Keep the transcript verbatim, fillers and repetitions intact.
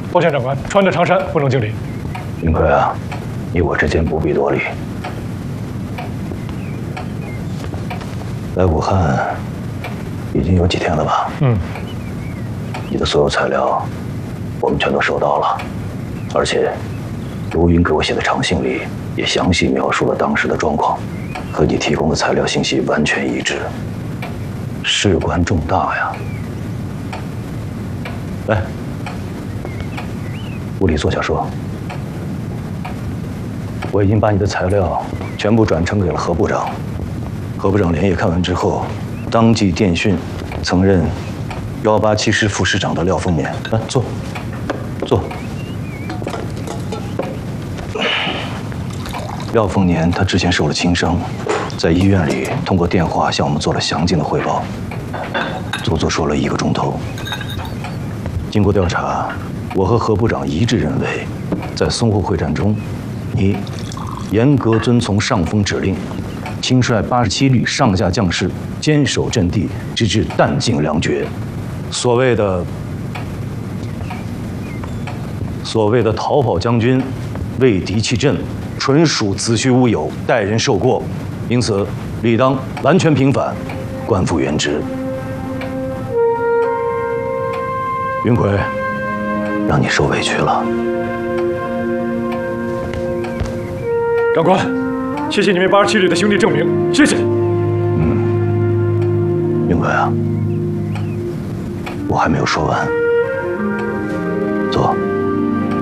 抱歉，长官，穿着长衫不能经理。 云奎啊，你我之间不必多礼。来武汉已经有几天了吧？ 嗯。 你的所有材料我们全都收到了，而且卢云给我写的长信里也详细描述了当时的状况，和你提供的材料信息完全一致，事关重大呀！来，屋里坐下说。我已经把你的材料全部转呈给了何部长，何部长连夜看完之后，当即电讯曾任幺八七师副师长的廖丰年。来，坐，坐。廖丰年他之前受了轻伤，在医院里通过电话向我们做了详尽的汇报，足足说了一个钟头。经过调查，我和何部长一致认为，在淞沪会战中，你严格遵从上峰指令，亲率八十七旅上下将士坚守阵地，直至弹尽粮绝。所谓的所谓的逃跑将军，为敌弃阵，纯属子虚乌有，待人受过，因此理当完全平反，官复原职。云奎，让你受委屈了。 长官，谢谢你为八十七旅的兄弟证明，谢谢。 嗯，云奎啊，我还没有说完。坐。